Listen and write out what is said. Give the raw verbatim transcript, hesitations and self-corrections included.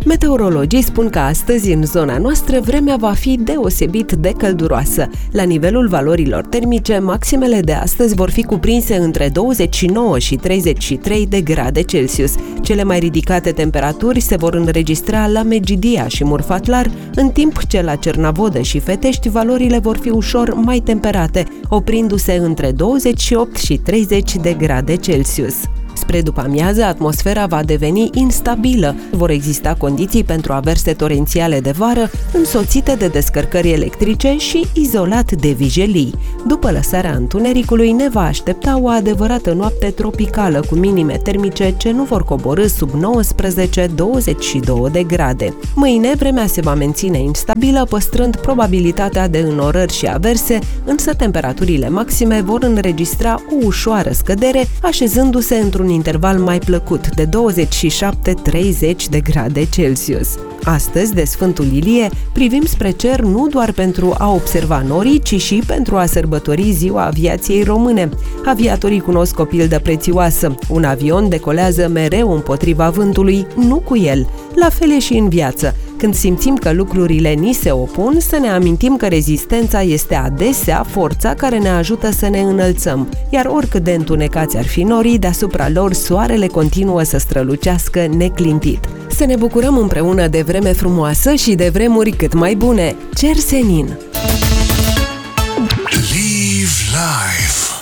Meteorologii spun că astăzi în zona noastră vremea va fi deosebit de călduroasă. La nivelul valorilor termice, maximele de astăzi vor fi cuprinse între douăzeci și nouă și treizeci și trei de grade Celsius. Cele mai ridicate temperaturi se vor înregistra la Megidia și Murfatlar, în timp ce la Cernavodă și Fetești valorile vor fi ușor mai temperate, oprindu-se între douăzeci și opt și treizeci de grade Celsius. Spre după-amiază, atmosfera va deveni instabilă. Vor exista condiții pentru averse torențiale de vară, însoțite de descărcări electrice și izolat de vijelii. După lăsarea întunericului, ne va aștepta o adevărată noapte tropicală, cu minime termice ce nu vor coborî sub nouăsprezece douăzeci și două de grade. Mâine, vremea se va menține instabilă, păstrând probabilitatea de înnorări și averse, însă temperaturile maxime vor înregistra o ușoară scădere, așezându-se într-un interval mai plăcut de douăzeci și șapte treizeci de grade Celsius. Astăzi, de Sfântul Ilie, privim spre cer nu doar pentru a observa norii, ci și pentru a sărbători ziua aviației române. Aviatorii cunosc o pildă prețioasă. Un avion decolează mereu împotriva vântului, nu cu el. La fel e și în viață. Când simțim că lucrurile ni se opun, să ne amintim că rezistența este adesea forța care ne ajută să ne înălțăm, iar oricât de întunecați ar fi norii, deasupra lor soarele continuă să strălucească neclintit. Să ne bucurăm împreună de vreme frumoasă și de vremuri cât mai bune. Cer senin! Live live.